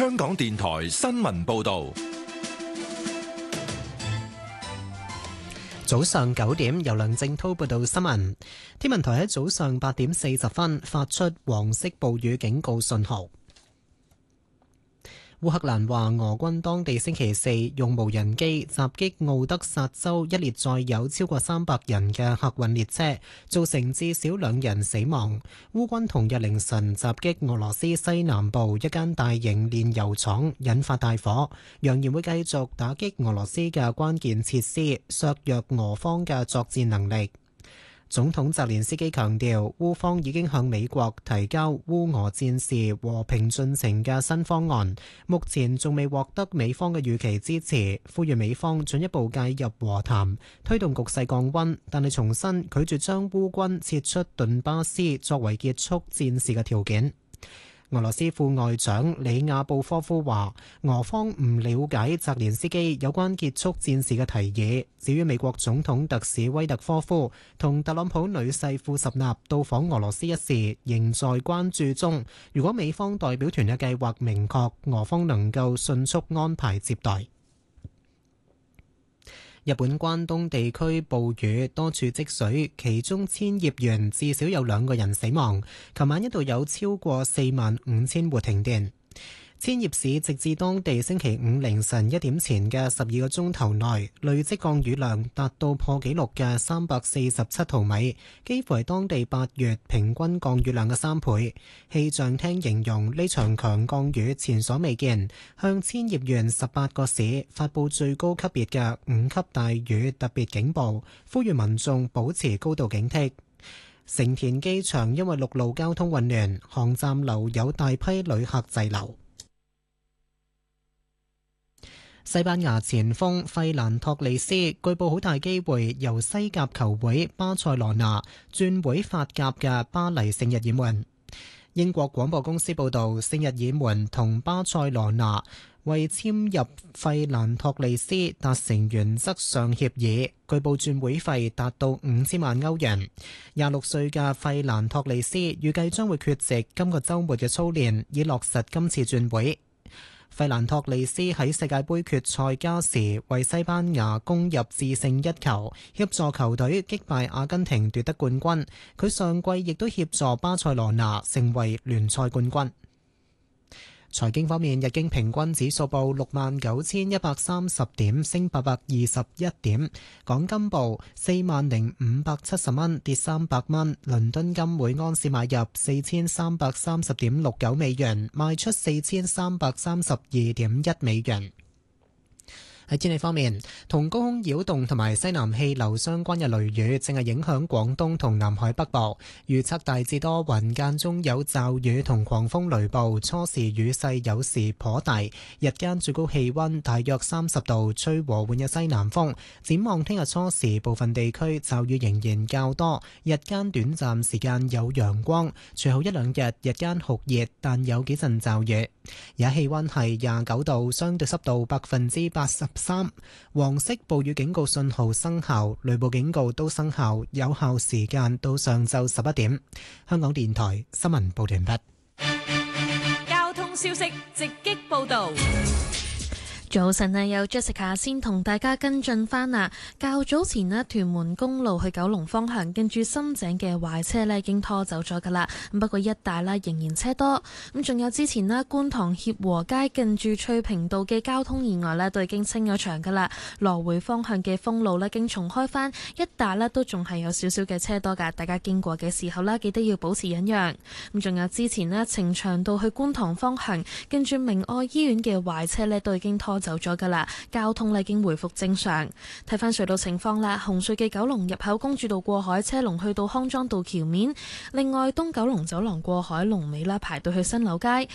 香港電台新聞報道。 早上9點，由梁正濤報道新聞。天文台喺早上8點40分發出黃色暴雨警告信號。烏克蘭話俄軍當地星期四用無人機襲擊奧德薩州一列載有超過300人嘅客運列車，造成至少2人死亡。烏軍同日凌晨襲擊俄羅斯西南部一間大型煉油廠，引發大火，揚言會繼續打擊俄羅斯嘅關鍵設施，削弱俄方嘅作戰能力。總統澤連斯基強調，烏方已經向美國提交烏俄戰事和平進程嘅新方案，目前仲未獲得美方嘅預期支持，呼籲美方進一步介入和談，推動局勢降溫，但係重申拒絕將烏軍撤出頓巴斯作為結束戰事嘅條件。俄羅斯副外長里亞布科夫話，俄方唔了解澤連斯基有關結束戰事嘅提議。至於美國總統特使威特科夫同特朗普女婿庫什納到訪俄羅斯一事，仍在關注中。如果美方代表團嘅計劃明確，俄方能夠迅速安排接待。日本關東地區暴雨，多處積水，其中千葉縣至少有2個人死亡。琴晚一度有超過45000戶停電。千葉市直至當地星期五凌晨1點前嘅12個鐘頭內，累積降雨量達到破紀錄嘅347毫米，幾乎係當地8月平均降雨量嘅3倍。氣象廳形容呢場強降雨前所未見，向千葉縣18個市發佈最高級別嘅5級大雨特別警報，呼籲民眾保持高度警惕。成田機場因為陸路交通混亂，航站樓有大批旅客滯留。西班牙前鋒費蘭托利斯據報好大機會由西甲球會巴塞羅那轉會法甲嘅巴黎聖日耳門。英國廣播公司報道，聖日耳門同巴塞羅那為簽入費蘭托利斯達成原則上協議，據報轉會費達到5000萬歐元。26歲嘅費蘭托利斯預計將會缺席今個週末嘅操練，以落實今次轉會。費蘭托利斯喺世界盃決賽加時為西班牙攻入致勝一球，協助球隊擊敗阿根廷奪得冠軍。佢上季亦都協助巴塞羅那成為聯賽冠軍。財經方面，日經平均指數報69130點，升821點。港金報40570蚊，跌300蚊。倫敦金每安士買入4330.69美元，賣出4332.1美元。喺天氣方面，同高空擾動同埋西南氣流相關嘅雷雨正係影響廣東同南海北部，預測大致多雲，間中有驟雨同狂風雷暴，初時雨勢有時頗大，日間最高氣溫大約30度，吹和緩嘅西南風。展望聽日初時部分地區驟雨仍然較多，日間短暫時間有陽光，隨後1-2日日間酷熱，但有幾陣驟雨。而家氣溫係29度，相對濕度83%。黃色暴雨警告信號生效，雷暴警告都生效，有效時間到上晝11點。香港電台新聞報道完畢。 交通消息直擊報道。早晨啊，有 Jessica 先同大家跟進翻啊。較早前呢，屯門公路去九龍方向，跟住深井嘅壞車呢已經拖走咗噶啦。不過一帶呢仍然車多。咁仲有之前呢，觀塘協和街近住翠屏道嘅交通意外呢都已經清咗場噶啦。來回方向嘅封路呢經重開翻，一帶呢都仲係有少少嘅車多噶。大家經過嘅時候呢，記得要保持忍讓。咁仲有之前呢，呈祥道去觀塘方向，跟住明愛醫院嘅壞車呢都已經拖走咗噶啦，交通已經回復正常。睇翻隧道情況啦，紅隧嘅九龍入口公主道過海車龍去到康莊道橋面，另外東九龍走廊過海龍尾啦排到去新柳街。